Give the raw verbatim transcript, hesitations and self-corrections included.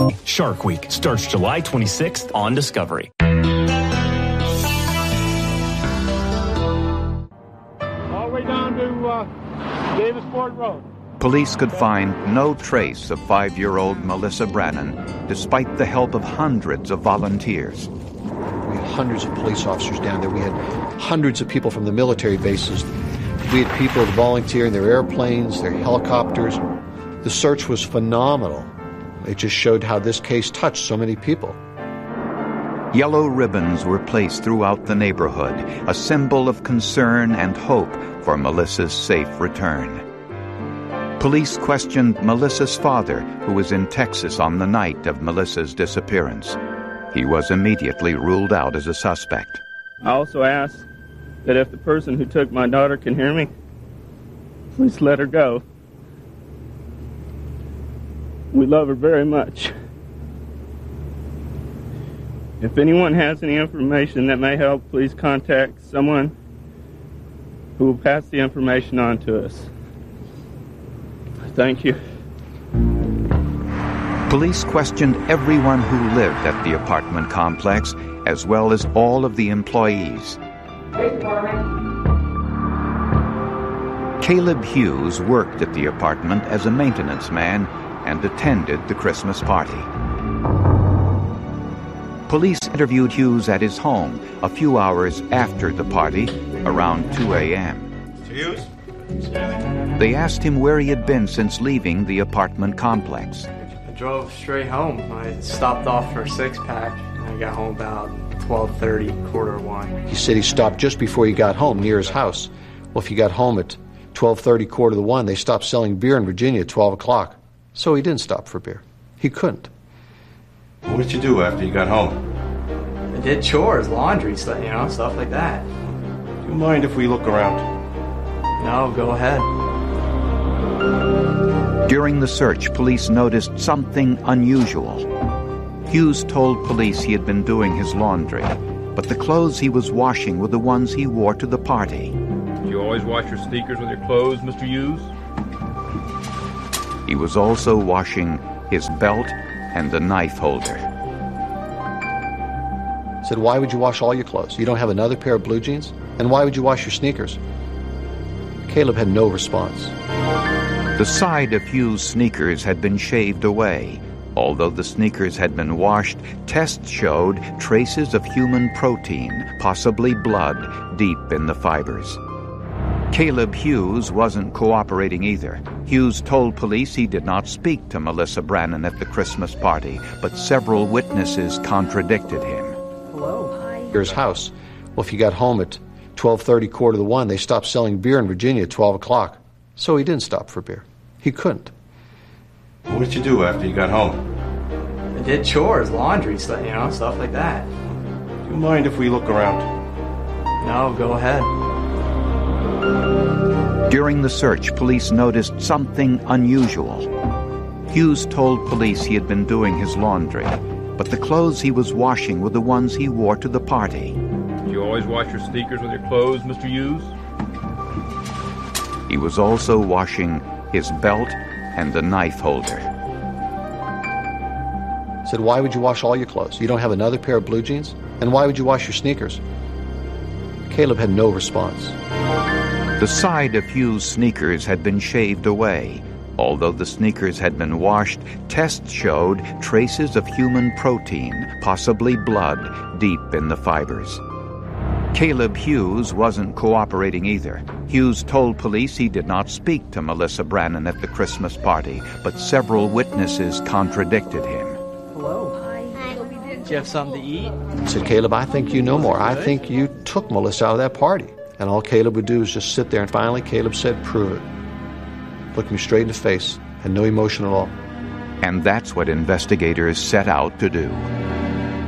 Shark Week starts July twenty-sixth on Discovery. All the way down to uh, Davisport Road. Police could find no trace of five-year-old Melissa Brannon, despite the help of hundreds of volunteers. We had hundreds of police officers down there. We had hundreds of people from the military bases. We had people volunteering their airplanes, their helicopters. The search was phenomenal. It just showed how this case touched so many people. Yellow ribbons were placed throughout the neighborhood, a symbol of concern and hope for Melissa's safe return. Police questioned Melissa's father, who was in Texas on the night of Melissa's disappearance. He was immediately ruled out as a suspect. I also asked that if the person who took my daughter can hear me, please let her go. We love her very much. If anyone has any information that may help, please contact someone who will pass the information on to us. Thank you. Police questioned everyone who lived at the apartment complex, as well as all of the employees. Caleb Hughes worked at the apartment as a maintenance man and attended the Christmas party. Police interviewed Hughes at his home a few hours after the party, around two a.m. Hughes? They asked him where he had been since leaving the apartment complex. I drove straight home. I stopped off for a six-pack, and I got home about twelve thirty, quarter of one. He said he stopped just before he got home, near his house. Well, if he got home at twelve thirty, quarter to one, they stopped selling beer in Virginia at twelve o'clock. So he didn't stop for beer. He couldn't. What did you do after you got home? I did chores, laundry, stuff, you know, stuff like that. Do you mind if we look around? No, go ahead. During the search, police noticed something unusual. Hughes told police he had been doing his laundry, but the clothes he was washing were the ones he wore to the party. Do you always wash your sneakers with your clothes, Mister Hughes? He was also washing his belt and the knife holder. Said, why would you wash all your clothes? You don't have another pair of blue jeans? And why would you wash your sneakers? Caleb had no response. The side of Hughes' sneakers had been shaved away. Although the sneakers had been washed, tests showed traces of human protein, possibly blood, deep in the fibers. Caleb Hughes wasn't cooperating either. Hughes told police he did not speak to Melissa Brannon at the Christmas party, but several witnesses contradicted him. Hello. Here's house. Well, if you got home at twelve thirty, quarter to one, they stopped selling beer in Virginia at twelve o'clock. So he didn't stop for beer. He couldn't. What did you do after you got home? I did chores, laundry, stuff, you know, stuff like that. Do you mind if we look around? No, go ahead. During the search, police noticed something unusual. Hughes told police he had been doing his laundry, but the clothes he was washing were the ones he wore to the party. Do you always wash your sneakers with your clothes, Mister Hughes? He was also washing his belt and the knife holder. Said, why would you wash all your clothes? You don't have another pair of blue jeans? And why would you wash your sneakers? Caleb had no response. The side of Hughes' sneakers had been shaved away. Although the sneakers had been washed, tests showed traces of human protein, possibly blood, deep in the fibers. Caleb Hughes wasn't cooperating either. Hughes told police he did not speak to Melissa Brannon at the Christmas party, but several witnesses contradicted him. Hello. Hi. Do you have something to eat? Said, Caleb, I think you know more. I think you took Melissa out of that party. And all Caleb would do was just sit there. And finally, Caleb said, prove it. Looked me straight in the face. Had no emotion at all. And that's what investigators set out to do.